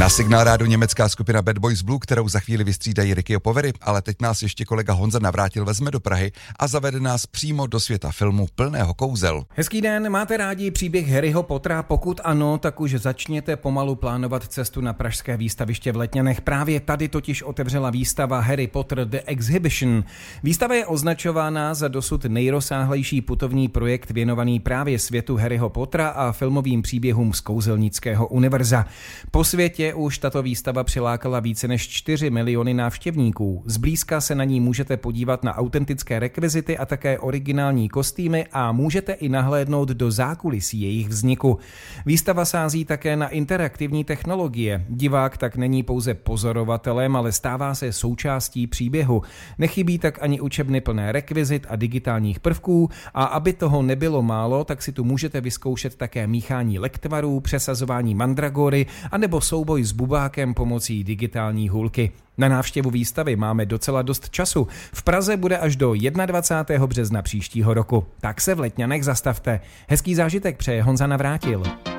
Na Signál Rádiu německá skupina Bad Boys Blue, kterou za chvíli vystřídají Ricky Povery, ale teď nás ještě kolega Honza Navrátil vezme do Prahy a zavede nás přímo do světa filmu plného kouzel. Hezký den, máte rádi příběh Harryho Pottera? Pokud ano, tak už začněte pomalu plánovat cestu na pražské výstaviště v Letňanech. Právě tady totiž otevřela výstava Harry Potter The Exhibition. Výstava je označována za dosud nejrozsáhlejší putovní projekt věnovaný právě světu Harryho Pottera a filmovým příběhům z kouzelnického univerza. Po světě už tato výstava přilákala více než 4 miliony návštěvníků. Zblízka se na ní můžete podívat na autentické rekvizity a také originální kostýmy a můžete i nahlédnout do zákulisí jejich vzniku. Výstava sází také na interaktivní technologie. Divák tak není pouze pozorovatelem, ale stává se součástí příběhu. Nechybí tak ani učebny plné rekvizit a digitálních prvků a aby toho nebylo málo, tak si tu můžete vyzkoušet také míchání lektvarů, přesazování mandragory anebo souboj s bubákem pomocí digitální hůlky. Na návštěvu výstavy máme docela dost času. V Praze bude až do 21. března příštího roku. Tak se v Letňanech zastavte. Hezký zážitek přeje Honza Navrátil.